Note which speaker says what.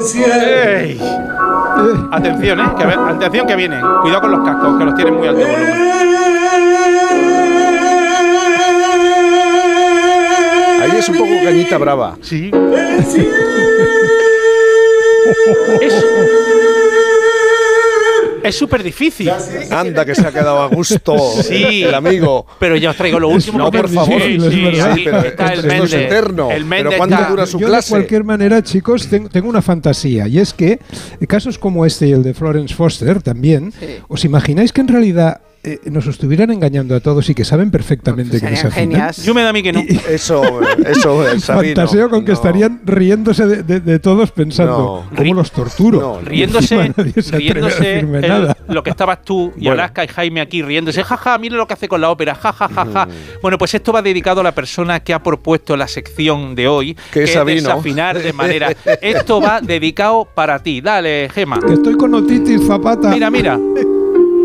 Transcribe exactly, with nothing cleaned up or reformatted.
Speaker 1: Ey. Atención, eh, que, atención que vienen. Cuidado con los cascos, que los tienen muy alto volumen.
Speaker 2: Ahí es un poco Cañita Brava.
Speaker 1: Sí. Es es súper difícil.
Speaker 2: Anda, que se ha quedado a gusto
Speaker 1: sí,
Speaker 2: el amigo.
Speaker 1: Pero ya os traigo lo último.
Speaker 2: No, por favor.
Speaker 1: Sí,
Speaker 2: sí,
Speaker 1: sí,
Speaker 2: sí, pero
Speaker 1: está
Speaker 2: esto,
Speaker 1: el
Speaker 2: esto es eterno.
Speaker 1: El
Speaker 2: pero ¿cuánto
Speaker 1: está...
Speaker 2: dura su
Speaker 3: Yo
Speaker 2: clase?
Speaker 3: de cualquier manera, chicos, tengo, tengo una fantasía. Y es que casos como este y el de Florence Foster también, sí. ¿Os imagináis que en realidad Eh, nos estuvieran engañando a todos y que saben perfectamente que desafinan?
Speaker 1: Yo me da a mí que no.
Speaker 2: Y, eso, eso es
Speaker 3: fantaseo con que
Speaker 2: no.
Speaker 3: estarían riéndose de, de, de todos pensando,
Speaker 2: no.
Speaker 3: ¿cómo los torturo?
Speaker 1: No, riéndose, riéndose el,
Speaker 3: nada.
Speaker 1: lo que estabas tú y bueno. Alaska y Jaime aquí riéndose, jaja, ja, mira lo que hace con la ópera, jajaja. Ja, ja, ja. mm. Bueno, pues esto va dedicado a la persona que ha propuesto la sección de hoy,
Speaker 2: que,
Speaker 1: que es desafinar de manera. Esto va dedicado para ti. Dale, Gema.
Speaker 3: Que estoy con otitis, Zapata.
Speaker 1: Mira, mira.